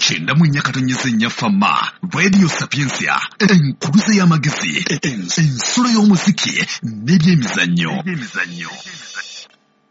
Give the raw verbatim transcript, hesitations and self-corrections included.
kyenda mu nnya katonnyesa ennya fama Radio Sapiensia enkuluze y'amagezi ensulo y'omuziki n'ebyemizannyo